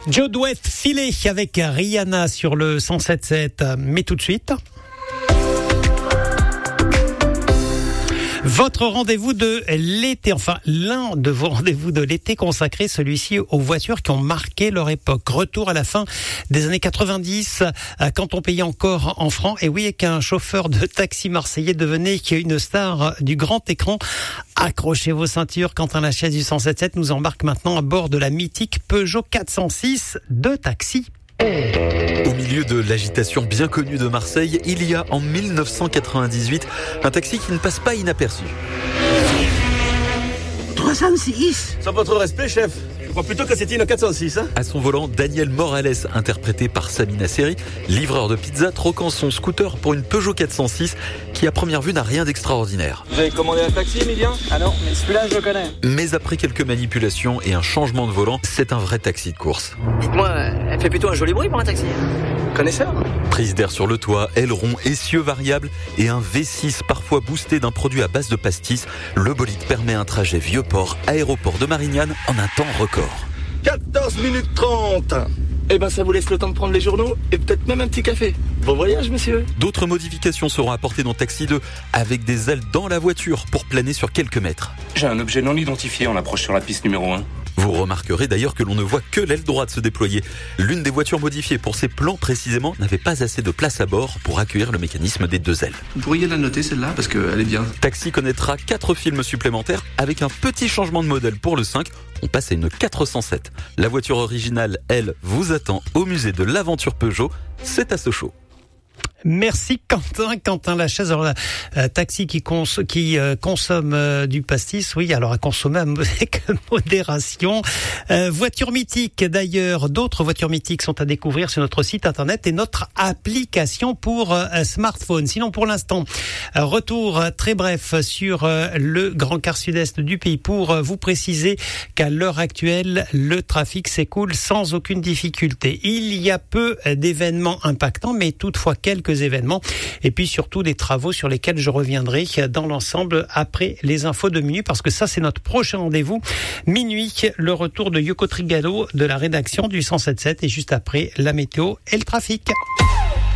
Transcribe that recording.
Joe Duet filé avec Rihanna sur le 107.7. Mais tout de suite, votre rendez-vous de l'été, enfin l'un de vos rendez-vous de l'été consacré, celui-ci aux voitures qui ont marqué leur époque. Retour à la fin des années 90, quand on payait encore en francs. Et oui, et qu'un chauffeur de taxi marseillais devenait une star du grand écran. Accrochez vos ceintures, Quentin Lachaise du 107.7 nous embarque maintenant à bord de la mythique Peugeot 406 de taxi. Au milieu de l'agitation bien connue de Marseille, il y a en 1998 un taxi qui ne passe pas inaperçu. 306 Sans votre respect, chef, je crois plutôt que c'était une 406. À son volant, Daniel Morales, interprété par Samina Seri, livreur de pizza, troquant son scooter pour une Peugeot 406 qui à première vue n'a rien d'extraordinaire. Vous avez commandé un taxi, Emilien ? Ah non, mais celui-là je le connais. Mais après quelques manipulations et un changement de volant, c'est un vrai taxi de course. Dites-moi, elle fait plutôt un joli bruit pour un taxi. Connaisseur ? Prise d'air sur le toit, aileron, essieux variables et un V6 parfois boosté d'un produit à base de pastis, le bolide permet un trajet Vieux-Port, aéroport de Marignane en un temps record. 14 minutes 30. Eh ben, ça vous laisse le temps de prendre les journaux et peut-être même un petit café. Bon voyage, monsieur. D'autres modifications seront apportées dans Taxi 2 avec des ailes dans la voiture pour planer sur quelques mètres. J'ai un objet non identifié en approche sur la piste numéro 1. Vous remarquerez d'ailleurs que l'on ne voit que l'aile droite se déployer. L'une des voitures modifiées pour ces plans précisément n'avait pas assez de place à bord pour accueillir le mécanisme des deux ailes. Vous pourriez la noter celle-là parce qu'elle est bien. Taxi connaîtra 4 films supplémentaires avec un petit changement de modèle pour le 5. On passe à une 407. La voiture originale, elle, vous attend au musée de l'aventure Peugeot. C'est à Sochaux. Merci Quentin Lachaise. Alors, taxi qui consomme du pastis, oui, alors à consommer avec modération. Voiture mythique d'ailleurs, d'autres voitures mythiques sont à découvrir sur notre site internet et notre application pour smartphone. Sinon pour l'instant, retour très bref sur le Grand Quart Sud-Est du pays pour vous préciser qu'à l'heure actuelle, le trafic s'écoule sans aucune difficulté. Il y a peu d'événements impactants, mais toutefois quelques événements et puis surtout des travaux sur lesquels je reviendrai dans l'ensemble après les infos de minuit parce que ça c'est notre prochain rendez-vous. Minuit, le retour de Yoko Trigalo de la rédaction du 107.7 et juste après la météo et le trafic.